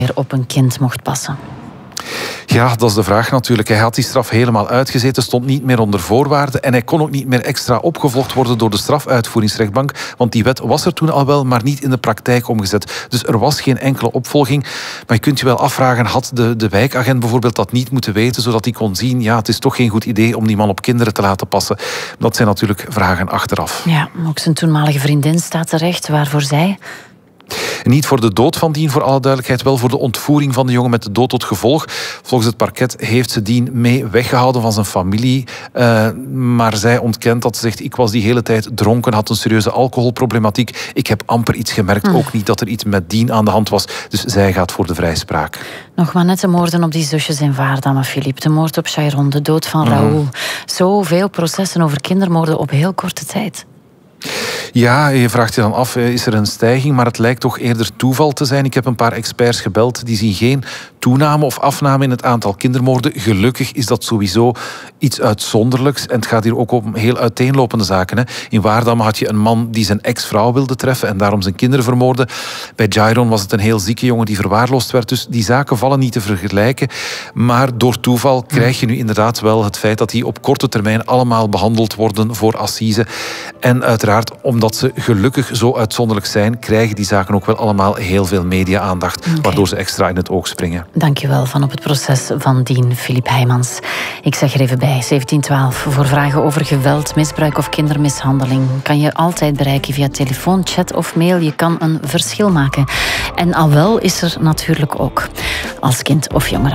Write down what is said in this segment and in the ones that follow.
op een kind mocht passen. Ja, dat is de vraag natuurlijk. Hij had die straf helemaal uitgezeten, stond niet meer onder voorwaarden en hij kon ook niet meer extra opgevolgd worden door de strafuitvoeringsrechtbank, want die wet was er toen al wel, maar niet in de praktijk omgezet. Dus er was geen enkele opvolging. Maar je kunt je wel afvragen, had de wijkagent bijvoorbeeld dat niet moeten weten, zodat hij kon zien, ja, het is toch geen goed idee om die man op kinderen te laten passen. Dat zijn natuurlijk vragen achteraf. Ja, ook zijn toenmalige vriendin staat terecht. Waarvoor zij? Niet voor de dood van Dien, voor alle duidelijkheid, wel voor de ontvoering van de jongen met de dood tot gevolg. Volgens het parket heeft ze Dien mee weggehouden van zijn familie. Maar zij ontkent dat. Ze zegt, ik was die hele tijd dronken, had een serieuze alcoholproblematiek. Ik heb amper iets gemerkt, ook niet dat er iets met Dien aan de hand was. Dus zij gaat voor de vrijspraak. Nog maar net de moorden op die zusjes in Vaardam, Philippe. De moord op Chayron, de dood van Raoul. Zoveel processen over kindermoorden op heel korte tijd. Ja, je vraagt je dan af, is er een stijging? Maar het lijkt toch eerder toeval te zijn. Ik heb een paar experts gebeld, die zien geen toename of afname in het aantal kindermoorden. Gelukkig is dat sowieso iets uitzonderlijks. En het gaat hier ook om heel uiteenlopende zaken. Hè. In Waardam had je een man die zijn ex-vrouw wilde treffen en daarom zijn kinderen vermoordde. Bij Chayron was het een heel zieke jongen die verwaarloosd werd. Dus die zaken vallen niet te vergelijken. Maar door toeval krijg je nu inderdaad wel het feit dat die op korte termijn allemaal behandeld worden voor assise. En uiteraard, omdat ze gelukkig zo uitzonderlijk zijn, krijgen die zaken ook wel allemaal heel veel media-aandacht, waardoor ze extra in het oog springen. Dankjewel van op het proces van Dien, Philippe Heijmans. Ik zeg er even bij, 1712. Voor vragen over geweld, misbruik of kindermishandeling kan je altijd bereiken via telefoon, chat of mail. Je kan een verschil maken. En al wel is er natuurlijk ook als kind of jongere.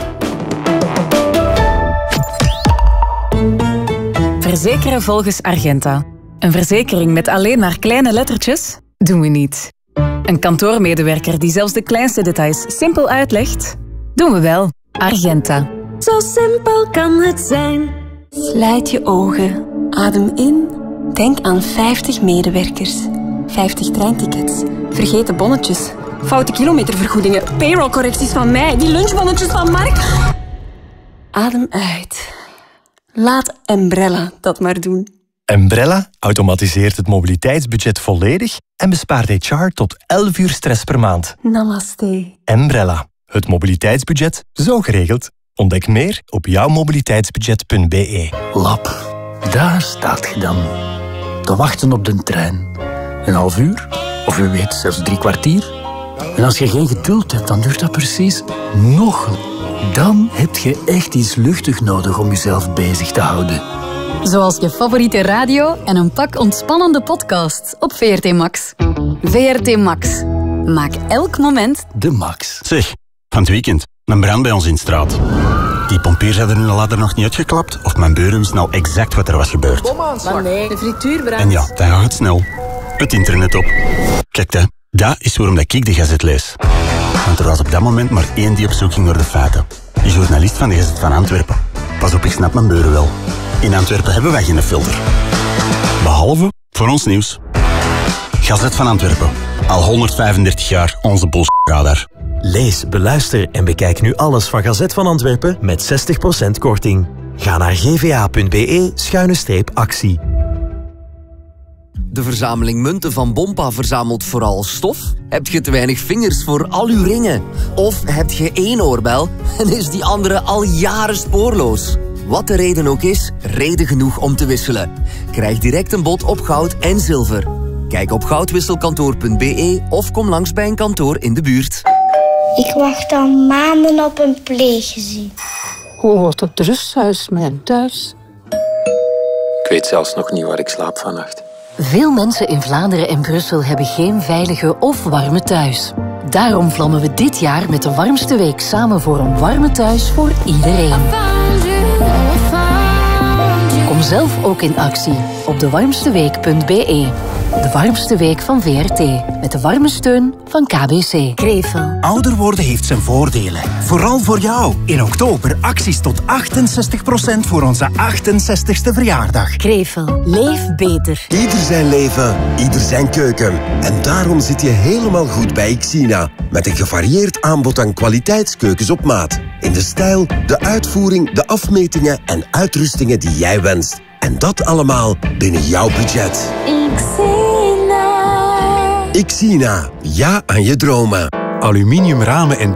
Verzekeren volgens Argenta. Een verzekering met alleen maar kleine lettertjes? Doen we niet. Een kantoormedewerker die zelfs de kleinste details simpel uitlegt? Doen we wel. Argenta. Zo simpel kan het zijn. Sluit je ogen. Adem in. Denk aan 50 medewerkers. 50 treintickets. Vergeten bonnetjes. Foute kilometervergoedingen. Payrollcorrecties van mij. Die lunchbonnetjes van Mark. Adem uit. Laat Embrella dat maar doen. Embrella automatiseert het mobiliteitsbudget volledig en bespaart HR tot 11 uur stress per maand. Namaste. Embrella, het mobiliteitsbudget zo geregeld. Ontdek meer op jouwmobiliteitsbudget.be. Lap, daar staat je dan. Te wachten op de trein. Een half uur, of wie weet zelfs 3 kwartier. En als je geen geduld hebt, dan duurt dat precies nog. Dan heb je echt iets luchtig nodig om jezelf bezig te houden. Zoals je favoriete radio en een pak ontspannende podcasts op VRT Max. VRT Max. Maak elk moment de max. Zeg, van het weekend, een brand bij ons in de straat. Die pompiers hadden hun ladder nog niet uitgeklapt of mijn buren wist nou exact wat er was gebeurd. Maar nee, de frituur brandt. En ja, dan gaat het snel. Het internet op. Kijk, hè, dat is waarom dat ik de Gazet lees. Want er was op dat moment maar één die op zoek ging naar de feiten. De journalist van de Gazet van Antwerpen. Pas op, ik snap mijn buren wel. In Antwerpen hebben wij geen filter. Behalve voor ons nieuws. Gazet van Antwerpen. Al 135 jaar onze bullshit-radar. Lees, beluister en bekijk nu alles van Gazet van Antwerpen met 60% korting. Ga naar gva.be/actie. De verzameling munten van Bompa verzamelt vooral stof? Heb je te weinig vingers voor al uw ringen? Of heb je één oorbel en is die andere al jaren spoorloos? Wat de reden ook is, reden genoeg om te wisselen. Krijg direct een bod op goud en zilver. Kijk op goudwisselkantoor.be of kom langs bij een kantoor in de buurt. Ik wacht al maanden op een pleeggezin. Hoe wordt het rusthuis mijn thuis? Ik weet zelfs nog niet waar ik slaap vannacht. Veel mensen in Vlaanderen en Brussel hebben geen veilige of warme thuis. Daarom vlammen we dit jaar met de warmste week samen voor een warme thuis voor iedereen. Kom zelf ook in actie op dewarmsteweek.be. De warmste week van VRT. Met de warme steun van KBC. Krevel. Ouder worden heeft zijn voordelen. Vooral voor jou. In oktober acties tot 68% voor onze 68ste verjaardag. Krevel. Leef beter. Ieder zijn leven, ieder zijn keuken. En daarom zit je helemaal goed bij Xina. Met een gevarieerd aanbod aan kwaliteitskeukens op maat. In de stijl, de uitvoering, de afmetingen en uitrustingen die jij wenst. En dat allemaal binnen jouw budget. Xina, ja aan je dromen. Aluminium ramen en